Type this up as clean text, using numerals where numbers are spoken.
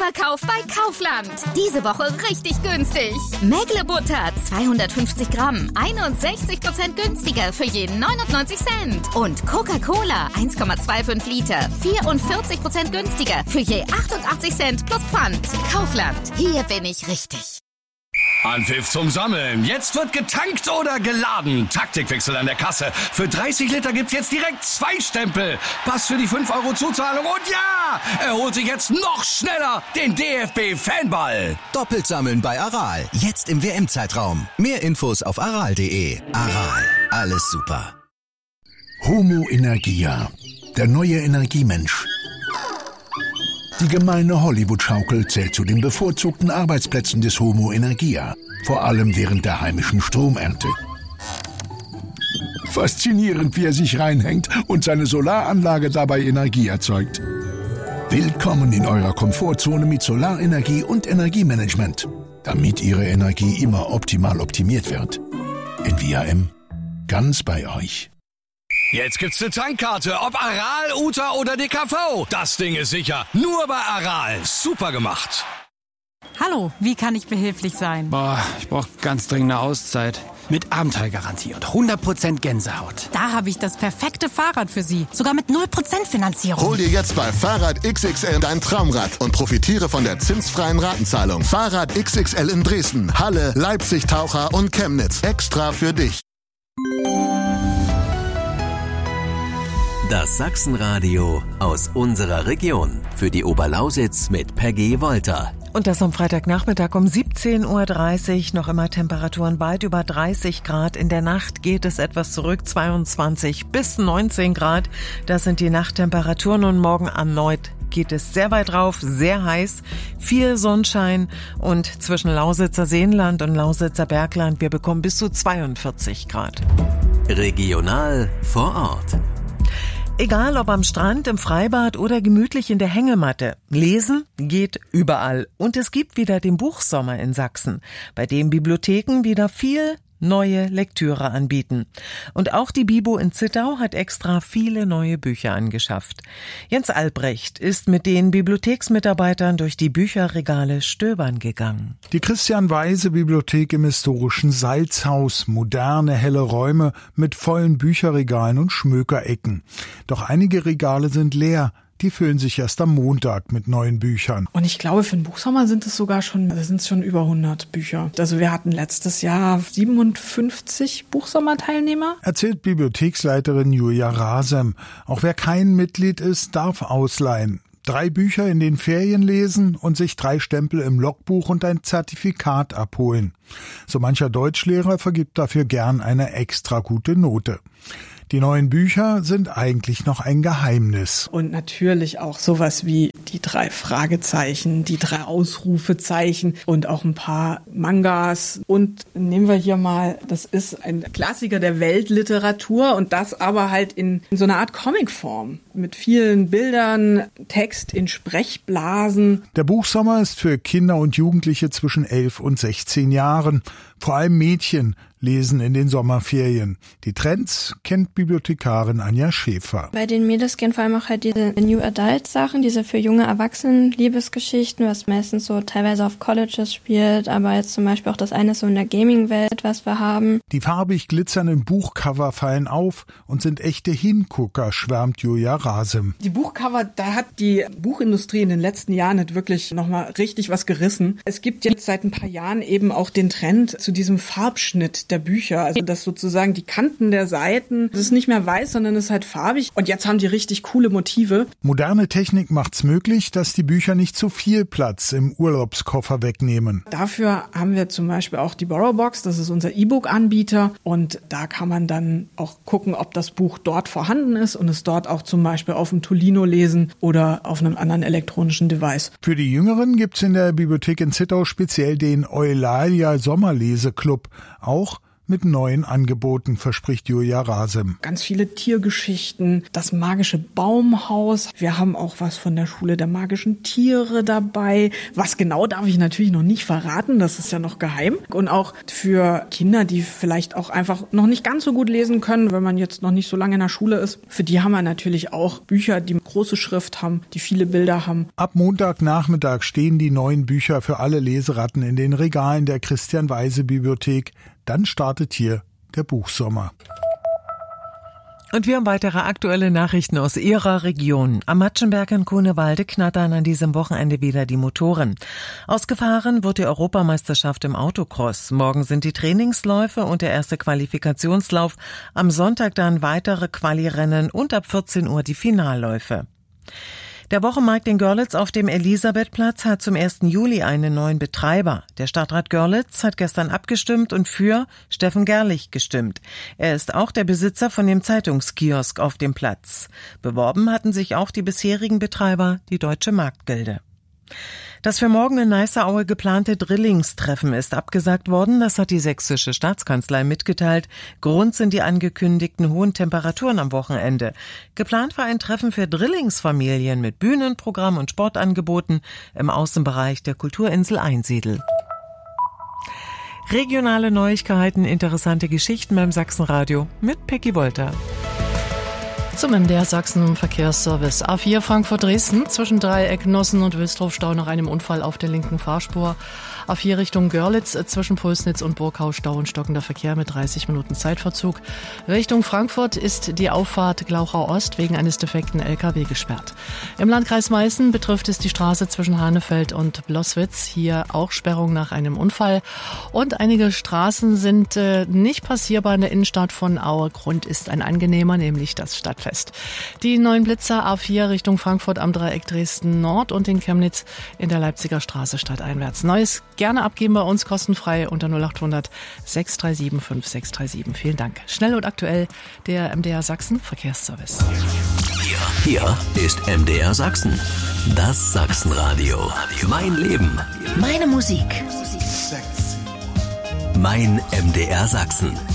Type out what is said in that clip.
Superkauf bei Kaufland. Diese Woche richtig günstig. Mägle-Butter 250 Gramm, 61% günstiger für jeden 99 Cent. Und Coca-Cola 1,25 Liter, 44% günstiger für je 88 Cent plus Pfand. Kaufland, hier bin ich richtig. Anpfiff zum Sammeln. Jetzt wird getankt oder geladen. Taktikwechsel an der Kasse. Für 30 Liter gibt's jetzt direkt 2 Stempel. Pass für die 5 € Zuzahlung. Und ja, er holt sich jetzt noch schneller den DFB-Fanball. Doppelt sammeln bei Aral. Jetzt im WM-Zeitraum. Mehr Infos auf aral.de. Aral. Alles super. Homo Energia. Der neue Energiemensch. Die gemeine Hollywood-Schaukel zählt zu den bevorzugten Arbeitsplätzen des Homo Energia, vor allem während der heimischen Stromernte. Faszinierend, wie er sich reinhängt und seine Solaranlage dabei Energie erzeugt. Willkommen in eurer Komfortzone mit Solarenergie und Energiemanagement, damit Ihre Energie immer optimal optimiert wird. NVIM, ganz bei euch. Jetzt gibt's eine Tankkarte, ob Aral, Uta oder DKV. Das Ding ist sicher. Nur bei Aral. Super gemacht. Hallo, wie kann ich behilflich sein? Ich brauche ganz dringend eine Auszeit. Mit Abenteuergarantie und 100% Gänsehaut. Da habe ich das perfekte Fahrrad für Sie. Sogar mit 0% Finanzierung. Hol dir jetzt bei Fahrrad XXL dein Traumrad und profitiere von der zinsfreien Ratenzahlung. Fahrrad XXL in Dresden, Halle, Leipzig, Taucher und Chemnitz. Extra für dich. Das Sachsenradio aus unserer Region. Für die Oberlausitz mit Peggy Wolter. Und das am Freitagnachmittag um 17.30 Uhr. Noch immer Temperaturen weit über 30 Grad. In der Nacht geht es etwas zurück, 22 bis 19 Grad. Das sind die Nachttemperaturen und morgen erneut geht es sehr weit rauf, sehr heiß, viel Sonnenschein und zwischen Lausitzer Seenland und Lausitzer Bergland, wir bekommen bis zu 42 Grad. Regional vor Ort. Egal ob am Strand, im Freibad oder gemütlich in der Hängematte. Lesen geht überall. Und es gibt wieder den Buchsommer in Sachsen, bei dem Bibliotheken wieder viel neue Lektüre anbieten. Und auch die Bibo in Zittau hat extra viele neue Bücher angeschafft. Jens Albrecht ist mit den Bibliotheksmitarbeitern durch die Bücherregale stöbern gegangen. Die Christian-Weise-Bibliothek im historischen Salzhaus. Moderne, helle Räume mit vollen Bücherregalen und Schmökerecken. Doch einige Regale sind leer. Die füllen sich erst am Montag mit neuen Büchern. Und ich glaube, für den Buchsommer sind es schon über 100 Bücher. Also wir hatten letztes Jahr 57 Buchsommerteilnehmer. Erzählt Bibliotheksleiterin Julia Rasem. Auch wer kein Mitglied ist, darf ausleihen. 3 Bücher in den Ferien lesen und sich 3 Stempel im Logbuch und ein Zertifikat abholen. So mancher Deutschlehrer vergibt dafür gern eine extra gute Note. Die neuen Bücher sind eigentlich noch ein Geheimnis. Und natürlich auch sowas wie die 3 Fragezeichen, die 3 Ausrufezeichen und auch ein paar Mangas. Und nehmen wir hier mal, das ist ein Klassiker der Weltliteratur und das aber halt in so einer Art Comicform. Mit vielen Bildern, Text in Sprechblasen. Der Buchsommer ist für Kinder und Jugendliche zwischen 11 und 16 Jahren. Vor allem Mädchen lesen in den Sommerferien. Die Trends kennt Bibliothekarin Anja Schäfer. Bei den Mädels gehen vor allem auch halt diese New Adult Sachen, diese für junge Erwachsenen Liebesgeschichten, was meistens so teilweise auf Colleges spielt, aber jetzt zum Beispiel auch das eine so in der Gaming-Welt, was wir haben. Die farbig glitzernden Buchcover fallen auf und sind echte Hingucker, schwärmt Julia Rasem. Die Buchcover, da hat die Buchindustrie in den letzten Jahren nicht wirklich nochmal richtig was gerissen. Es gibt jetzt seit ein paar Jahren eben auch den Trend zu diesem Farbschnitt der Bücher, also dass sozusagen die Kanten der Seiten, das ist nicht mehr weiß, sondern es ist halt farbig und jetzt haben die richtig coole Motive. Moderne Technik macht's möglich, dass die Bücher nicht zu viel Platz im Urlaubskoffer wegnehmen. Dafür haben wir zum Beispiel auch die Borrowbox, das ist unser E-Book-Anbieter und da kann man dann auch gucken, ob das Buch dort vorhanden ist und es dort auch zum Beispiel auf dem Tolino lesen oder auf einem anderen elektronischen Device. Für die Jüngeren gibt's in der Bibliothek in Zittau speziell den Eulalia Sommerleseklub, auch mit neuen Angeboten, verspricht Julia Rasem. Ganz viele Tiergeschichten, das magische Baumhaus. Wir haben auch was von der Schule der magischen Tiere dabei. Was genau darf ich natürlich noch nicht verraten, das ist ja noch geheim. Und auch für Kinder, die vielleicht auch einfach noch nicht ganz so gut lesen können, wenn man jetzt noch nicht so lange in der Schule ist, für die haben wir natürlich auch Bücher, die große Schrift haben, die viele Bilder haben. Ab Montagnachmittag stehen die neuen Bücher für alle Leseratten in den Regalen der Christian-Weise-Bibliothek. Dann startet hier der Buchsommer. Und wir haben weitere aktuelle Nachrichten aus Ihrer Region. Am Matschenberg in Grunewalde knattern an diesem Wochenende wieder die Motoren. Ausgefahren wird die Europameisterschaft im Autocross. Morgen sind die Trainingsläufe und der erste Qualifikationslauf. Am Sonntag dann weitere Quali-Rennen und ab 14 Uhr die Finalläufe. Der Wochenmarkt in Görlitz auf dem Elisabethplatz hat zum 1. Juli einen neuen Betreiber. Der Stadtrat Görlitz hat gestern abgestimmt und für Steffen Gerlich gestimmt. Er ist auch der Besitzer von dem Zeitungskiosk auf dem Platz. Beworben hatten sich auch die bisherigen Betreiber, die Deutsche Marktgilde. Das für morgen in Neisseraue geplante Drillingstreffen ist abgesagt worden. Das hat die sächsische Staatskanzlei mitgeteilt. Grund sind die angekündigten hohen Temperaturen am Wochenende. Geplant war ein Treffen für Drillingsfamilien mit Bühnenprogramm und Sportangeboten im Außenbereich der Kulturinsel Einsiedel. Regionale Neuigkeiten, interessante Geschichten beim Sachsenradio mit Peggy Wolter. Zum MDR Sachsen Verkehrsservice. A4 Frankfurt-Dresden zwischen Dreieck Nossen und Wilsdruf-Stau nach einem Unfall auf der linken Fahrspur. A4 Richtung Görlitz zwischen Pulsnitz und Burgau Stau und stockender Verkehr mit 30 Minuten Zeitverzug. Richtung Frankfurt ist die Auffahrt Glauchau Ost wegen eines defekten LKW gesperrt. Im Landkreis Meißen betrifft es die Straße zwischen Hanefeld und Bloßwitz. Hier auch Sperrung nach einem Unfall. Und einige Straßen sind nicht passierbar in der Innenstadt von Aue. Grund ist ein angenehmer, nämlich das Stadtfest. Die neuen Blitzer A4 Richtung Frankfurt am Dreieck Dresden Nord und in Chemnitz in der Leipziger Straße stadteinwärts. Neues gerne abgeben bei uns kostenfrei unter 0800 637 5637. Vielen Dank. Schnell und aktuell der MDR Sachsen Verkehrsservice. Hier ist MDR Sachsen. Das Sachsenradio. Mein Leben. Meine Musik. Mein MDR Sachsen.